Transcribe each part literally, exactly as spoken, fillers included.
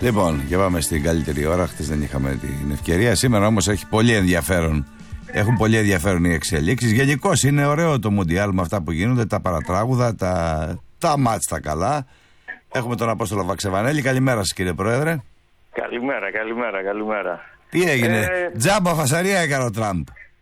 Λοιπόν, και πάμε στην καλύτερη ώρα. Χθες δεν είχαμε την ευκαιρία. Σήμερα όμως έχει πολύ ενδιαφέρον. Έχουν πολύ ενδιαφέρον οι εξελίξεις. Γενικώς είναι ωραίο το Μουντιάλ με αυτά που γίνονται, τα παρατράγουδα, τα, τα μάτς τα καλά. Έχουμε τον Απόστολο Βαξεβανέλη. Καλημέρα σας, κύριε Πρόεδρε. Καλημέρα, καλημέρα, καλημέρα. Τι έγινε, ε... τζάμπα φασαρία έκανε ο Τραμπ.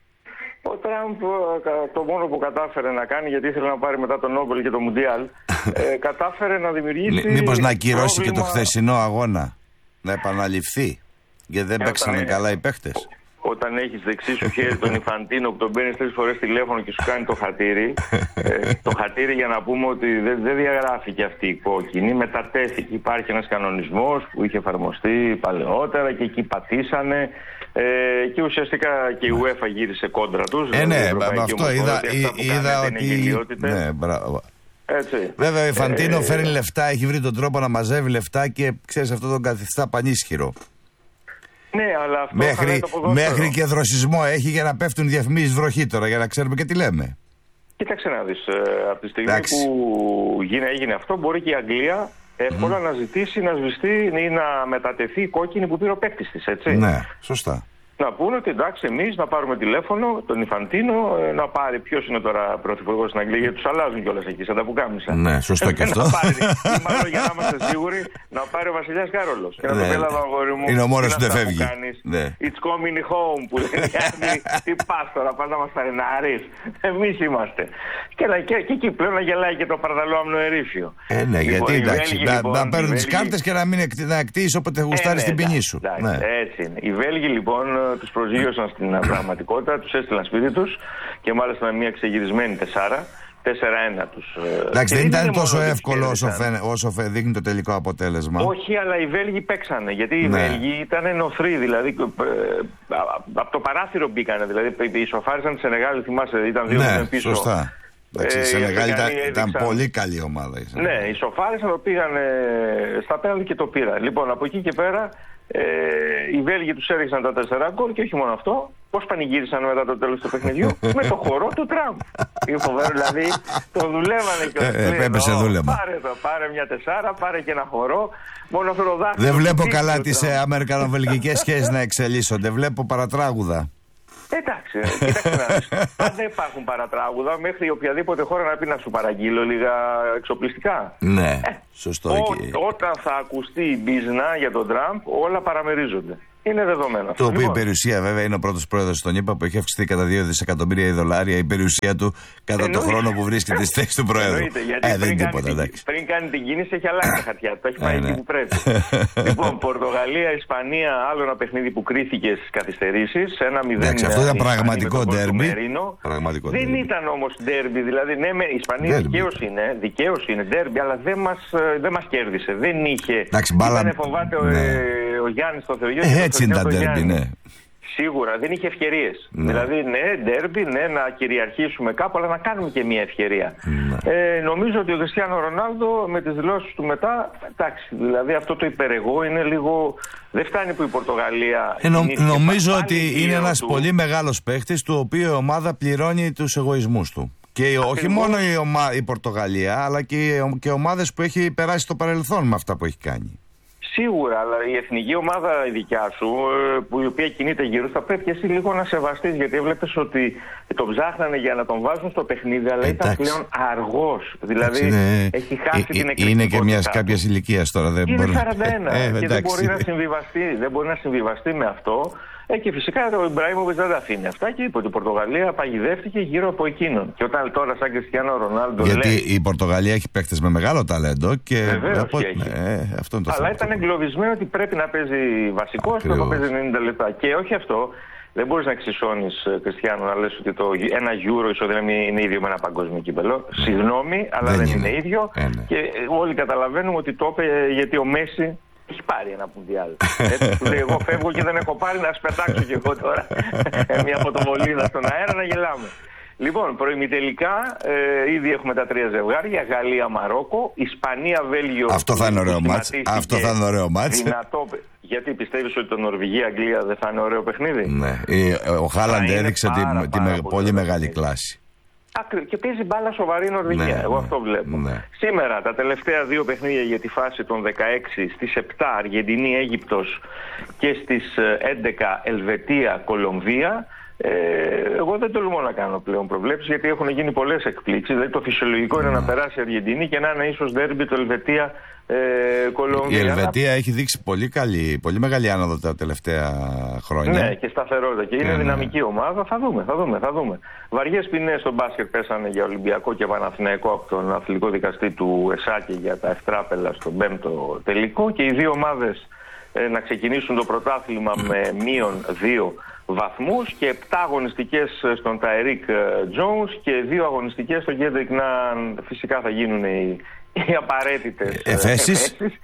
Ο Τραμπ το μόνο που κατάφερε να κάνει, γιατί ήθελε να πάρει μετά τον Νόμπελ και το Μουντιάλ, ε, κατάφερε να δημιουργήσει. Μήπως να ακυρώσει πρόβλημα... και το χθεσινό αγώνα, να επαναληφθεί, γιατί δεν παίξανε όταν, καλά οι παίχτες. Όταν έχεις δεξί σου χέρι τον Ιφαντίνο που τον παίρνεις τρεις φορές τηλέφωνο και σου κάνει το χατήρι, ε, το χατήρι, για να πούμε ότι δεν, δεν διαγράφηκε αυτή η κόκκινη, μετατέθηκε. Υπάρχει ένας κανονισμός που είχε εφαρμοστεί παλαιότερα και εκεί πατήσανε. Ε, και ουσιαστικά και η UEFA γύρισε κόντρα τους. Ε, ναι, με αυτό είδα, είδα ότι... Ναι, μπράβο. Έτσι. Βέβαια, η Φαντίνο ε, φέρνει λεφτά, έχει βρει τον τρόπο να μαζεύει λεφτά και ξέρεις, αυτό τον καθιστά πανίσχυρο. Ναι, αλλά αυτό μέχρι, μέχρι και δροσισμό έχει για να πέφτουν διαφημίσεις βροχή τώρα, για να ξέρουμε και τι λέμε. Κοίταξε να δεις, ε, από τη στιγμή Εντάξει. που έγινε, έγινε αυτό, μπορεί και η Αγγλία εύκολα mm. να ζητήσει να σβηστεί ή να μετατεθεί η κόκκινη που πήρε ο παίκτης της, έτσι. Ναι, σωστά. Να πούνε ότι εντάξει, εμείς να πάρουμε τηλέφωνο τον Ιφαντίνο, να πάρει ποιος είναι τώρα πρωθυπουργός στην Αγγλία, γιατί τους αλλάζουν κιόλας εκεί, σαν τα πουκάμισα. Ναι, σωστό και αυτό. Να πάρει, ή μάλλον για να είμαστε σίγουροι, να πάρει ο βασιλιάς Κάρολος. Και να το πέλαβα, αγόρι μου. Είναι ο μόνος που δεν φεύγει. Ναι. It's coming home, που λένε. Τι πας τώρα, πας να μας ταρινάρεις. Εμείς είμαστε. Και, και, και εκεί πλέον να γελάει και το παραδαλό αμνοερήφιο. Ε, ναι, λοιπόν, γιατί εντάξει, Βέλγοι, να, λοιπόν, να παίρνουν τις Βέλγοι... κάρτες και να μην εκτίσεις όποτε γουστάρεις ε, ναι, την ποινή σου. Εντάξει, ναι. Έτσι είναι. Οι Βέλγοι λοιπόν τους προσγείωσαν στην πραγματικότητα, τους έστειλαν σπίτι τους και μάλιστα με μια ξεγυρισμένη τεσσάρα. τέσσερα ένα τους. Εντάξει, δεν ήταν τόσο εύκολο όσο, φαίνε, όσο φε, δείχνει το τελικό αποτέλεσμα. Όχι, αλλά οι Βέλγοι παίξανε. Γιατί οι ναι. Βέλγοι ήταν νοθροί, δηλαδή ε, από το παράθυρο μπήκανε. Δηλαδή ισοφάρισαν τη Σενεγάλη, θυμάσαι, ήταν δύο ναι, πίσω. Σωστά. Εντάξει, η Σενεγάλη ήταν, ήταν πολύ καλή ομάδα. Ναι, ισοφάρισαν, το πήγαν στα πέναλτι και το πήραν. Λοιπόν, από εκεί και πέρα ε, οι Βέλγοι τους έριξαν τα τέσσερα γκολ και όχι μόνο αυτό. Πώς πανηγύρισαν μετά το τέλος του παιχνιδιού? Με το χορό του Τραμπ. Είναι φοβερό, δηλαδή το δουλεύανε και ε, έπεσε δούλεμα. Πάρε το, πάρε μια τεσσάρα, πάρε και ένα χορό. Μόνο αυτό το δάχτυλο. Δεν βλέπω καλά τις ε, αμερικανοβελγικές σχέσεις να εξελίσσονται. Βλέπω παρατράγουδα. Εντάξει, κοιτάξτε να δεις. Αν δεν υπάρχουν παρατράγουδα, μέχρι οποιαδήποτε χώρα να πει να σου παραγγείλω λίγα εξοπλιστικά. Ναι, ε, σωστό. Ό, εκεί. Όταν θα ακουστεί η μπίζνα για τον Τραμπ, όλα παραμερίζονται. Είναι δεδομένο. Το οποίο λοιπόν, η περιουσία βέβαια είναι ο πρώτος πρόεδρος στον ΗΠΑ που έχει αυξηθεί κατά δύο δισεκατομμύρια δολάρια η περιουσία του κατά τον χρόνο που βρίσκεται στη θέση του πρόεδρου. Εννοείται, γιατί ε, δεν πριν, τίποτα, κάνει την, πριν κάνει την κίνηση έχει αλλάξει τα χαρτιά. Το έχει πάει ε, εκεί ναι. που πρέπει. Λοιπόν, Πορτογαλία, Ισπανία, άλλο ένα παιχνίδι που κρίθηκε στις καθυστερήσεις. Ένα μηδέν. Εντάξει, αυτό ήταν πραγματικό ντέρμπι. Δεν ήταν όμως ντέρμπι. Δηλαδή, ναι, η Ισπανία δικαίως είναι, δικαίως είναι ντέρμπι, αλλά δεν μας κέρδισε. Δεν είχε. Δεν φοβάται ο Γιάννης το Θεογέννη. Έτσι είναι τα ντέρμπι, ναι. Σίγουρα δεν είχε ευκαιρίες. Ναι. Δηλαδή, ναι, ντέρμπι, ναι, να κυριαρχήσουμε κάπου, αλλά να κάνουμε και μια ευκαιρία. Ναι. Ε, νομίζω ότι ο Κριστιάνο Ρονάλντο με τις δηλώσεις του μετά, εντάξει, δηλαδή αυτό το υπερεγώ είναι λίγο. Δεν φτάνει που η Πορτογαλία. Ε, νο, νομίζω ότι είναι ένας του... πολύ μεγάλος παίχτης, του οποίου η ομάδα πληρώνει τους εγωισμούς του. Και ακριβώς. Όχι μόνο η, ομα... η Πορτογαλία, αλλά και, και ομάδες που έχει περάσει στο παρελθόν με αυτά που έχει κάνει. Σίγουρα, αλλά η εθνική ομάδα η δικιά σου, που η οποία κινείται γύρω, θα πρέπει και εσύ λίγο να σεβαστείς, γιατί έβλεπες ότι τον ψάχνανε για να τον βάζουν στο παιχνίδι, αλλά εντάξει. Ήταν πλέον αργός. Δηλαδή είναι... έχει χάσει ε, την εκκλησία. Είναι και μιας κάποιας ηλικίας τώρα. Δεν είναι μπορεί... σαράντα ένα ε, και δεν μπορεί, να συμβιβαστεί, δεν μπορεί να συμβιβαστεί με αυτό. Ε, και φυσικά ο Ιμπραήμοβιτς δεν τα αφήνει αυτά και είπε ότι η Πορτογαλία παγιδεύτηκε γύρω από εκείνον. Και όταν τώρα σαν Κριστιάνο Ρονάλντο. Γιατί λέει, η Πορτογαλία έχει παίκτες με μεγάλο ταλέντο και. Βεβαίως από... και έχει. Ε, αυτό είναι το αλλά θέμα. ήταν εγκλωβισμένο ότι πρέπει να παίζει βασικός, πρέπει να παίζει ενενήντα λεπτά. Και όχι αυτό. Δεν μπορείς να εξισώνεις, Κριστιάνο, να λες ότι το ένα Euro ισοδύναμη είναι ίδιο με ένα παγκόσμιο κύπελο. Mm. Συγγνώμη, αλλά δεν, δεν είναι. είναι ίδιο. Ε, ναι. Και όλοι καταλαβαίνουμε ότι το είπε γιατί ο Μέση έχει πάρει ένα Μουντιάλ. Έτσι του λέει: εγώ φεύγω και δεν έχω πάρει, να σπετάξω κι εγώ τώρα μια φωτοβολίδα στον αέρα να γελάμε. Λοιπόν, προημιτελικά ε, ήδη έχουμε τα τρία ζευγάρια. Γαλλία-Μαρόκο, Ισπανία-Βέλγιο. Αυτό θα είναι ωραίο μάτς. Αυτό θα είναι ωραίο μάτς. Δυνατό. Γιατί πιστεύεις ότι το Νορβηγία-Αγγλία δεν θα είναι ωραίο παιχνίδι? Ναι. Ο Χάλαντ έδειξε τη, τη με, πολύ μεγάλη κλάση. Και παίζει μπάλα σοβαρή η Νορβηγία. Ναι, Εγώ αυτό βλέπω. Ναι. Σήμερα τα τελευταία δύο παιχνίδια για τη φάση των δεκαέξι, στις επτά Αργεντινή, Αίγυπτος και στις έντεκα Ελβετία, Κολομβία. Ε, εγώ δεν τολμώ να κάνω πλέον προβλέψεις, γιατί έχουν γίνει πολλές εκπλήξεις. Δηλαδή το φυσιολογικό mm. είναι να περάσει η Αργεντινή και να είναι ίσως ντέρμπι το Ελβετία ε, Κολομβία. Η Ελβετία να... έχει δείξει πολύ, καλή, πολύ μεγάλη άνοδο τα τελευταία χρόνια. Ναι, και σταθερότητα. Και είναι ναι, δυναμική ναι. ομάδα. Θα δούμε, θα δούμε, θα δούμε. Βαριές ποινές στο μπάσκετ πέσανε για Ολυμπιακό και Παναθηναϊκό από τον αθλητικό δικαστή του ΕΣΑΚΕ για τα ευτράπελα στον πέμπτο τελικό. Και οι δύο ομάδες ε, να ξεκινήσουν το πρωτάθλημα mm. με μείον δύο βαθμούς και επτά αγωνιστικές στον Ταϊρίκ Τζόουνς και δύο αγωνιστικές στον Κέντρικ Ναν. Φυσικά θα γίνουν οι, οι απαραίτητες εφέσεις. Ε,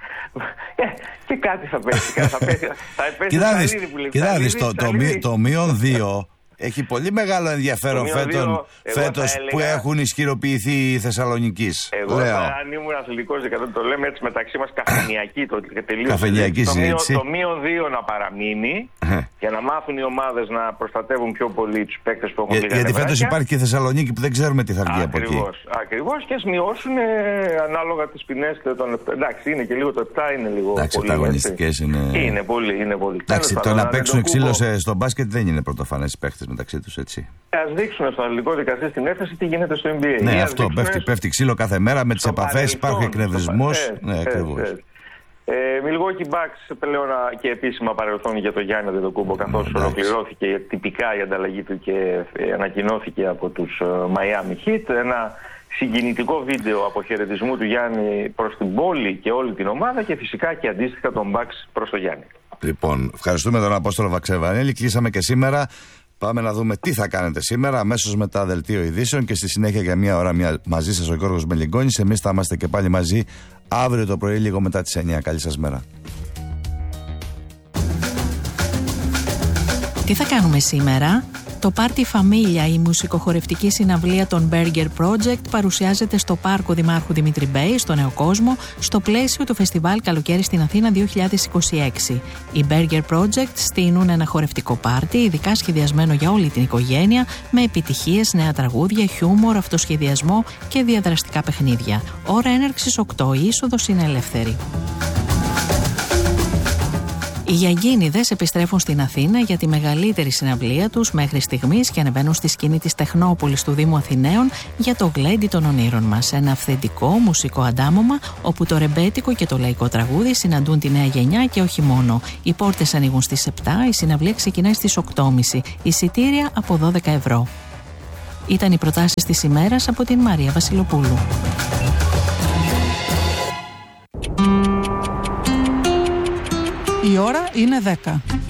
και κάτι θα πέσει. θα πέσει θα Κοιτάξτε, το, το, το μείον δύο έχει πολύ μεγάλο ενδιαφέρον φέτον, φέτος έλεγα, που έχουν ισχυροποιηθεί οι Θεσσαλονικείς. Εγώ θα, αν ήμουν αθλητικός δικαστής, το λέμε έτσι μεταξύ μας καφενιακή, το καφενιακή συζήτηση. Το μείον δύο να παραμείνει για να μάθουν οι ομάδες να προστατεύουν πιο πολύ τους παίκτες που έχουν Για, Γιατί φέτος υπάρχει και η Θεσσαλονίκη που δεν ξέρουμε τι θα βγει από εκεί. Ακριβώς, και ας μειώσουν ε, ανάλογα τις ποινές των επτά. Εντάξει, είναι και λίγο το επτά, είναι λίγο Εντάξει, πολύ. αγωνιστικές είναι... είναι πολύ. Είναι πολύ. Εντάξει, το να παίξουν ξύλο στο μπάσκετ δεν είναι πρωτοφανές οι παίκτες μεταξύ τους, έτσι. Ας δείξουν στον αθλητικό δικαστή στην έφεση τι γίνεται στο N B A. Ναι, αυτό πέφτει, πέφτει ξύλο κάθε μέρα με τις επαφές, υπάρχει εκνευρισμός. Ναι, ακριβώς. Ε, Milwaukee Bucks πλέον και επίσημα παρελθόν για τον Γιάννη Αντετοκούμπο, καθώς mm, ολοκληρώθηκε τυπικά η ανταλλαγή του και ανακοινώθηκε από τους Miami Heat. Ένα συγκινητικό βίντεο αποχαιρετισμού του Γιάννη προς την πόλη και όλη την ομάδα και φυσικά και αντίστοιχα τον Bucks προς τον Γιάννη. Λοιπόν, ευχαριστούμε τον Απόστολο Βαξεβανέλη. Κλείσαμε και σήμερα. Πάμε να δούμε τι θα κάνετε σήμερα, αμέσως μετά δελτίο ειδήσεων και στη συνέχεια για μια ώρα μια, μαζί σας ο Γιώργος Μελιγκόνης. Εμείς θα είμαστε και πάλι μαζί αύριο το πρωί λίγο μετά τις εννιά. Καλή σας μέρα. Τι θα κάνουμε σήμερα? Το Πάρτι Φαμίλια, η μουσικοχορευτική συναυλία των Burger Project, παρουσιάζεται στο Πάρκο Δημάρχου Δημήτρη Μπέη, στο Νέο Κόσμο, στο πλαίσιο του Φεστιβάλ Καλοκαίρι στην Αθήνα δύο χιλιάδες είκοσι έξι. Οι Burger Project στείνουν ένα χορευτικό πάρτι, ειδικά σχεδιασμένο για όλη την οικογένεια, με επιτυχίες, νέα τραγούδια, χιούμορ, αυτοσχεδιασμό και διαδραστικά παιχνίδια. Ώρα έναρξης οκτώ, η είσοδος είναι ελεύθερη. Οι Γιαγκίνιδες επιστρέφουν στην Αθήνα για τη μεγαλύτερη συναυλία τους μέχρι στιγμής και ανεβαίνουν στη σκηνή της Τεχνόπολης του Δήμου Αθηναίων για το γλέντι των ονείρων μας. Ένα αυθεντικό μουσικό αντάμωμα όπου το ρεμπέτικο και το λαϊκό τραγούδι συναντούν τη νέα γενιά και όχι μόνο. Οι πόρτες ανοίγουν στις επτά, η συναυλία ξεκινάει στις οκτώ και μισή. Εισιτήρια από δώδεκα ευρώ. Ήταν οι προτάσεις της ημέρας από την Μαρία Βασιλοπούλου. Η ώρα είναι δέκα.